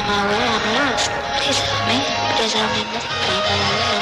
my way, I'm lost. Please help me, because I'm in the pain.